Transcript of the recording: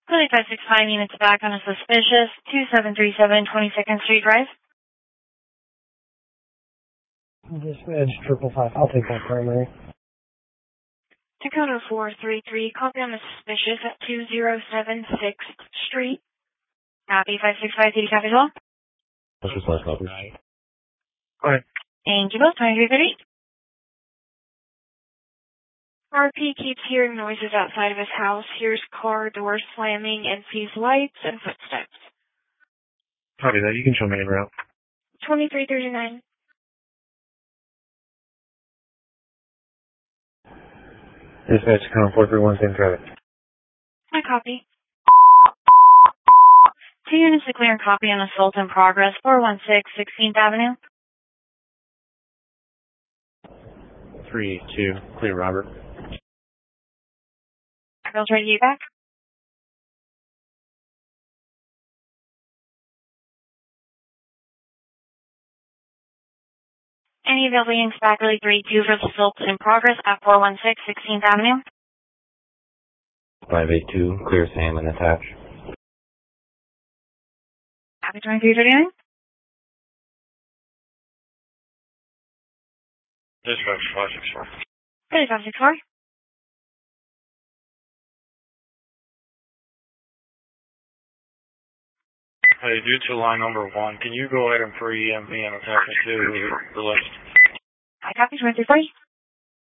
565 units back on a suspicious 2737 22nd Street Drive. Dispatch 555. I'll take that primary. Dakota 433, copy on the suspicious at 2076th Street. Copy 565, city copy as well. What's your last copy? Go ahead. Thank you both, 2330. RP keeps hearing noises outside of his house, hears car doors slamming, and sees lights and footsteps. Copy that. You can show me en route. 2339. Dispatch count 431, same traffic. I copy. 2 units to clear and copy on assault in progress, 416 16th Avenue. 3-2, clear Robert. Girls ready to get back? Any available units back, really 3-2 for the assault in progress at 416 16th Avenue. 582, clear Sam and attach. Copy 2339. Dispatch 564. 564. Hey, due to line number 1, can you go ahead and free EMV and attach it to the list? I copy 2340.